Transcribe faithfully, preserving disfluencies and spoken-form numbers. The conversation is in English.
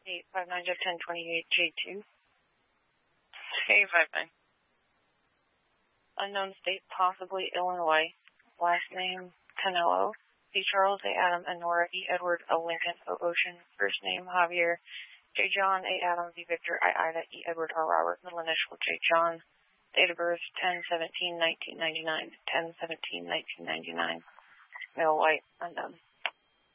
eight five nine J ten twenty-eight J two. eight five nine. Unknown state, possibly Illinois. Last name, Canelo. C. Charles, A. Adam, and Nora, E. Edward, O. Lincoln, O. Ocean. First name, Javier. J. John, A. Adam, V. Victor, I. Ida, E. Edward, R. Robert. Middle initial, J. John. Date of birth, ten seventeen nineteen ninety-nine. ten seventeen nineteen ninety-nine. Male, white, unknown.